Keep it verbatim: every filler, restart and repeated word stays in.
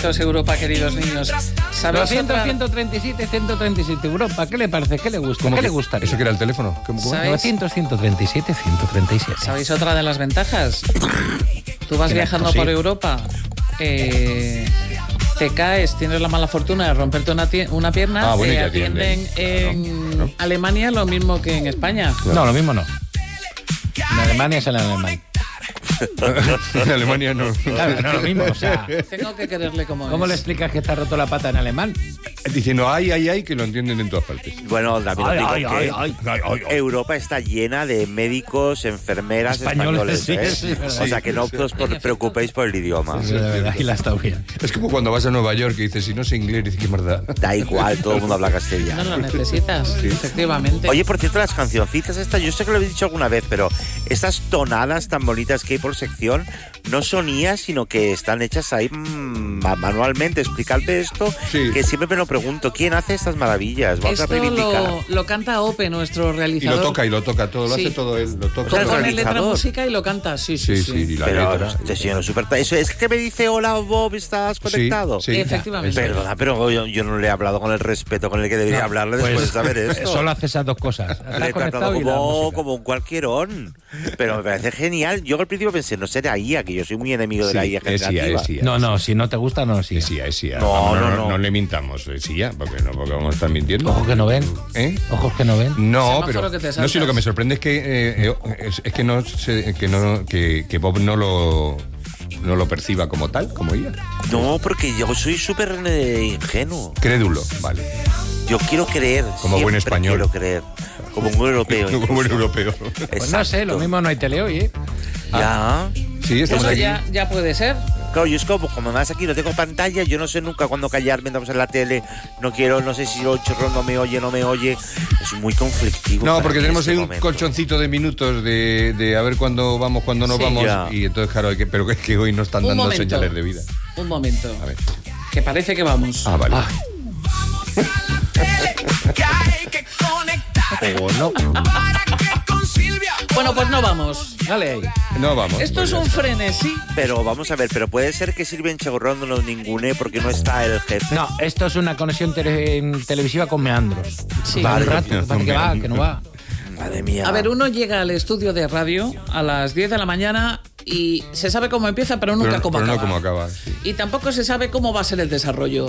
doscientos Europa, queridos niños. doscientos, ciento treinta y siete, ciento treinta y siete Europa. ¿Qué le parece? ¿Qué le gusta? ¿Qué que, le gustaría? ¿Eso que era el teléfono? ¿Cómo, cómo? novecientos, ciento treinta y siete, ciento treinta y siete. ¿Sabéis otra de las ventajas? Tú vas viajando sí. por Europa, eh, te caes, tienes la mala fortuna de romperte una, una pierna, ah, bueno, te ya atienden en claro, claro. Alemania lo mismo que en España. Claro. No, lo mismo no. En Alemania es el alemán. En Alemania no. Claro, no lo mismo, o sea... Tengo que quererle como ¿Cómo es. le explicas que está roto la pata en alemán? Diciendo ay, ay, ay, que lo entienden en todas partes. Bueno, también Ay, digo ay, que ay, ay, ay, ay, ay. Europa está llena de médicos, enfermeras Españoles, españoles, sí, ¿eh? sí, verdad. O sea, que no Sí, os sí. preocupéis por el idioma. Sí, de verdad, y la está bien. Es como cuando vas a Nueva York y dices, si no sé inglés, dices, qué mierda. Da igual, todo el mundo habla castellano. No lo necesitas, Sí. efectivamente. Oye, por cierto, las cancioncitas estas, yo sé que lo he dicho alguna vez, pero estas tonadas tan bonitas que hay por sección no son I A, sino que están hechas ahí mmm, manualmente. Explicadme esto, Sí. que siempre me lo pregunto. ¿Quién hace estas maravillas? Vamos a Esto reivindicar. lo, lo canta Ope, nuestro Y realizador. lo toca, y lo toca todo, lo Sí. hace todo él. Lo toca. O sea, el todo. Pone letra, realizador. música y lo canta, sí, sí, Sí, sí. sí, y la Pero letra. este señor es súper... Eso es que me dice, hola Bob, ¿estás conectado? Sí, sí. Efectivamente. Perdona, pero yo, yo no le he hablado con el respeto con el que debería No, hablarle pues, después de saber esto. Solo hace esas dos cosas. Le Está he conectado tratado y la como, música. como un cualquierón. Pero me parece genial. Yo al principio pensé, no será I A, que yo soy muy enemigo de la Sí, I A es I A, generativa. es I A. No, no, si no te gusta, no, sí. Es I A, es I A. No, Vamos, no, no, no. no le mintamos, es I A, porque no, porque vamos a estar mintiendo. Ojos que no ven. ¿Eh? Ojos que no ven. No, Semáforo pero que te no, saltas. sí, lo que me sorprende es que eh, eh, es, es que no se- que no que, que Bob no lo no lo perciba como tal, como I A. No, porque yo soy súper eh, ingenuo. Crédulo, vale. Yo quiero creer. Como buen siempre español. Quiero creer. Como un europeo. Como buen incluso. europeo. Pues no sé, lo mismo no hay tele hoy, ¿eh? Ya. Sí, estamos Eso aquí. ya, ya puede ser. Claro, yo es como, como más aquí no tengo pantalla, yo no sé nunca cuándo callarme, estamos en la tele, no quiero, no sé si el chorro no me oye, no me oye. Es muy conflictivo. No, para porque mí tenemos este ahí un momento. colchoncito de minutos de, de a ver cuándo vamos, cuándo no Sí. vamos. Ya. Y entonces, claro, hay que, pero es que hoy no están Un dando momento. señales de vida. Un momento. A ver. Que parece que vamos. Ah, vale. O no. Bueno, pues no vamos. Dale ahí. No vamos. Esto pues es ya un está. frenesí. Pero vamos a ver, pero puede ser que Silvia Chegorrón no nos ningune porque no está el jefe. No, esto es una conexión tele- televisiva con meandros. Sí. Va un Vale, rato, no, parece que no, va, no. que no va. Madre mía. A ver, uno llega al estudio de radio a las diez de la mañana y se sabe cómo empieza, pero nunca Pero, cómo pero no acaba. cómo acaba. Sí. Y tampoco se sabe cómo va a ser el desarrollo.